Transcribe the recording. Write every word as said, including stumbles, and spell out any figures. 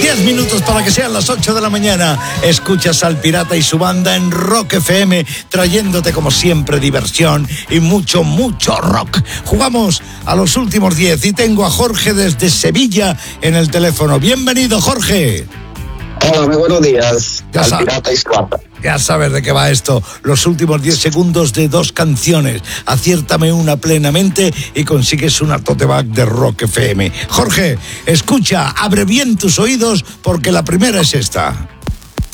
Diez minutos para que sean las ocho de la mañana. Escuchas al Pirata y su banda en Rock F M, trayéndote como siempre diversión y mucho, mucho rock. Jugamos a los últimos diez y tengo a Jorge desde Sevilla en el teléfono. Bienvenido, Jorge. Hola, muy buenos días. Ya al sabes, Pirata y su banda. Ya sabes de qué va esto. Los últimos diez segundos de dos canciones. Aciértame una plenamente y consigues una tote bag de Rock F M. Jorge, escucha, abre bien tus oídos porque la primera es esta.